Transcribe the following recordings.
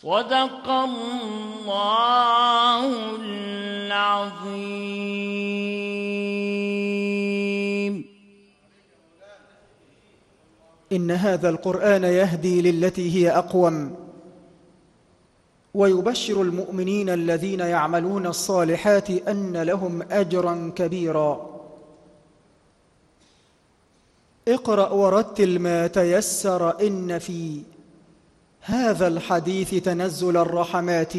صدق الله العظيم. إن هذا القرآن يهدي للتي هي أقوم ويبشر المؤمنين الذين يعملون الصالحات أن لهم أجرا كبيرا. اقرأ ورتل ما تيسر، إن في هذا الحديث تنزل الرحمات.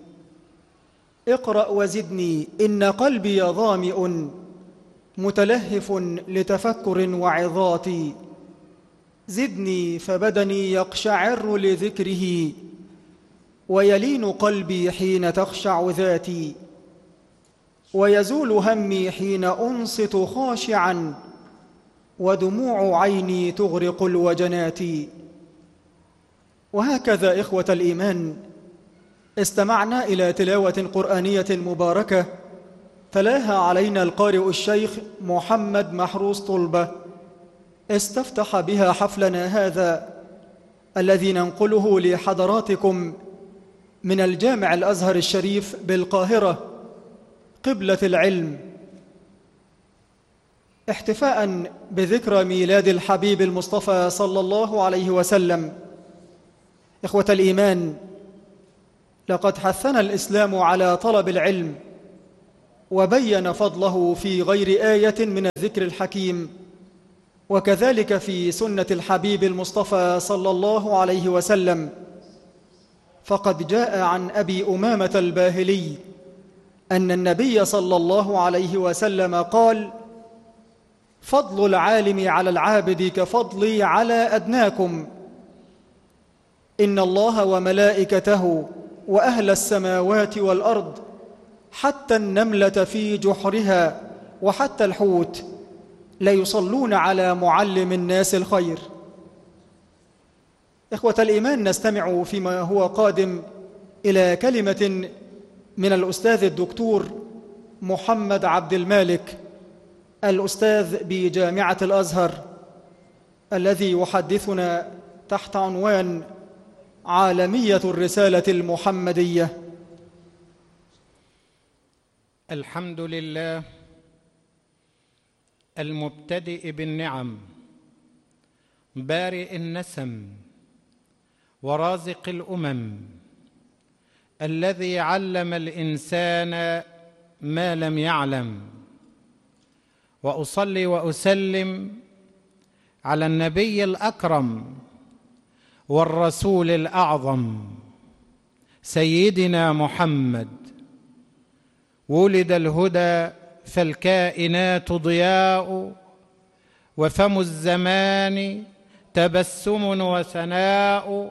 اقرأ وزدني، إن قلبي ظامئ متلهف لتفكر وعظات. زدني فبدني يقشعر لذكره، ويلين قلبي حين تخشع ذاتي، ويزول همي حين أنصت خاشعا، ودموع عيني تغرق الوجنات. وهكذا إخوة الإيمان استمعنا إلى تلاوة قرآنية مباركة تلاها علينا القارئ الشيخ محمد محروس طلبة، استفتح بها حفلنا هذا الذي ننقله لحضراتكم من الجامع الأزهر الشريف بالقاهرة قبلة العلم، احتفاء بذكرى ميلاد الحبيب المصطفى صلى الله عليه وسلم. إخوة الإيمان، لقد حثنا الإسلام على طلب العلم وبين فضله في غير آية من الذكر الحكيم، وكذلك في سنة الحبيب المصطفى صلى الله عليه وسلم. فقد جاء عن أبي أمامة الباهلي أن النبي صلى الله عليه وسلم قال: فضل العالم على العابد كفضلي على أدناكم، إن الله وملائكته وأهل السماوات والأرض حتى النملة في جحرها وحتى الحوت ليصلون على معلم الناس الخير. إخوة الإيمان، نستمع فيما هو قادم إلى كلمة من الأستاذ الدكتور محمد عبد المالك، الأستاذ بجامعة الأزهر، الذي يحدثنا تحت عنوان عالمية الرسالة المحمدية. الحمد لله المبتدئ بالنعم، بارئ النسم، ورازق الأمم، الذي علم الإنسان ما لم يعلم. وأصلي وأسلم على النبي الأكرم والرسول الأعظم سيدنا محمد. ولد الهدى فالكائنات ضياء، وفم الزمان تبسم وثناء.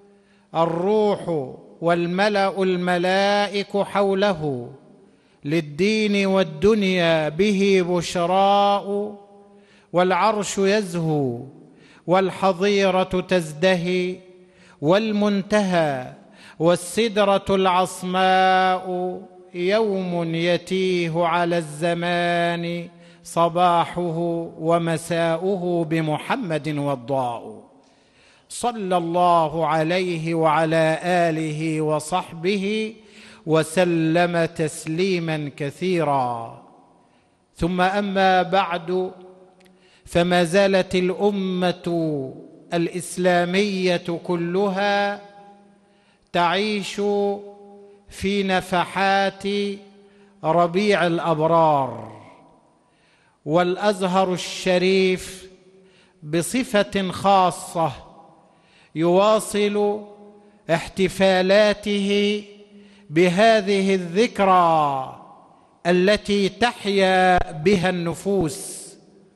الروح والملأ الملائك حوله، للدين والدنيا به بشراء. والعرش يزهو والحظيرة تزدهي، والمنتهى والسدرة العصماء. يوم يتيه على الزمان صباحه، ومساؤه بمحمد وضاء. صلى الله عليه وعلى آله وصحبه وسلم تسليما كثيرا. ثم أما بعد، فما زالت الأمة الإسلامية كلها تعيش في نفحات ربيع الأبرار، والأزهر الشريف بصفة خاصة يواصل احتفالاته بهذه الذكرى التي تحيا بها النفوس.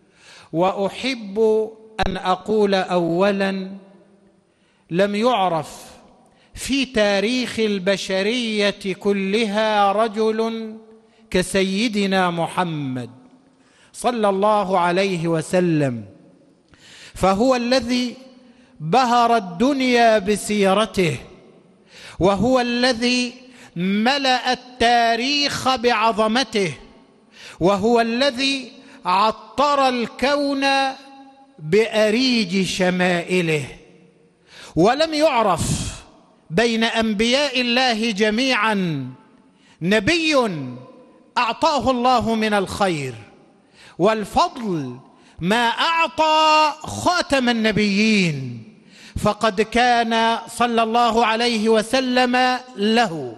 وأحب أن أقول أولاً: لم يعرف في تاريخ البشرية كلها رجل كسيدنا محمد صلى الله عليه وسلم، فهو الذي بهر الدنيا بسيرته، وهو الذي ملأ التاريخ بعظمته، وهو الذي عطر الكون بأريج شمائله. ولم يعرف بين أنبياء الله جميعا نبي أعطاه الله من الخير والفضل ما أعطى خاتم النبيين، فقد كان صلى الله عليه وسلم له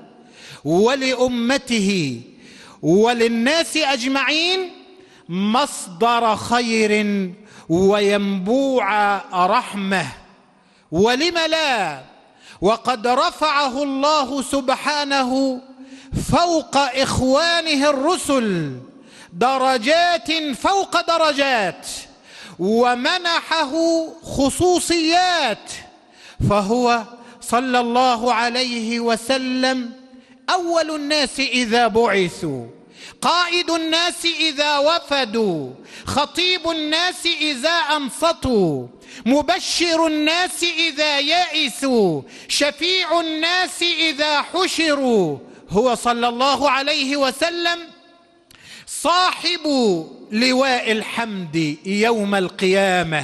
ولأمته وللناس أجمعين مصدر خير وينبوع رحمة. ولم لا؟ وقد رفعه الله سبحانه فوق إخوانه الرسل درجات فوق درجات، ومنحه خصوصيات، فهو صلى الله عليه وسلم أول الناس إذا بعثوا، قائد الناس إذا وفدوا، خطيب الناس إذا أنصتوا، مبشر الناس إذا يئسوا، شفيع الناس إذا حشروا. هو صلى الله عليه وسلم صاحب لواء الحمد يوم القيامة،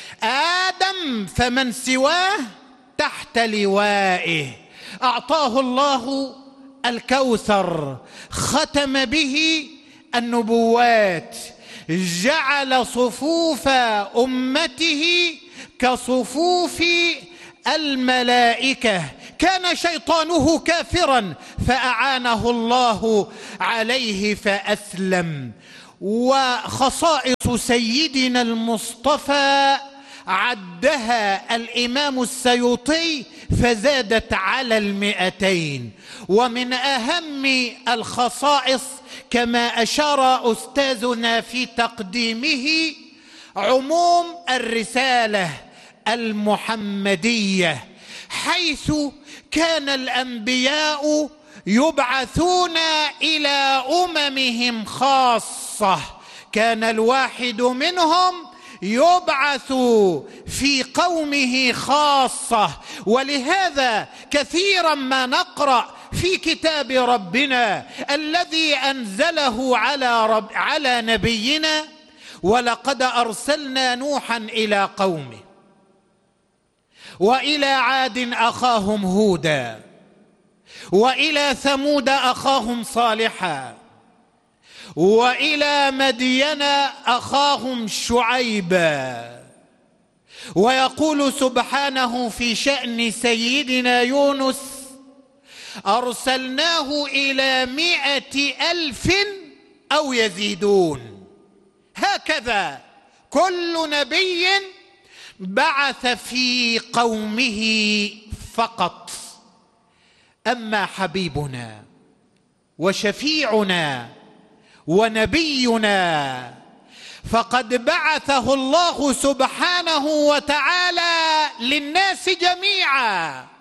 آدم فمن سواه تحت لوائه. أعطاه الله الكوثر، ختم به النبوات، جعل صفوف أمته كصفوف الملائكة. كان شيطانه كافرا فأعانه الله عليه فأسلم. وخصائص سيدنا المصطفى عدها الإمام السيوطي فزادت على 200. ومن أهم الخصائص كما أشار أستاذنا في تقديمه عموم الرسالة المحمدية، حيث كان الأنبياء يبعثون إلى أممهم خاصة، كان الواحد منهم يبعث في قومه خاصة. ولهذا كثيرا ما نقرأ في كتاب ربنا الذي أنزله على نبينا: ولقد أرسلنا نوحا إلى قومه، وإلى عاد أخاهم هودا، وإلى ثمود أخاهم صالحا، وإلى مدين أخاهم شعيبا. ويقول سبحانه في شأن سيدنا يونس: أرسلناه إلى 100,000 أو يزيدون. هكذا كل نبي بعث في قومه فقط. أما حبيبنا وشفيعنا ونبينا فقد بعثه الله سبحانه وتعالى للناس جميعا،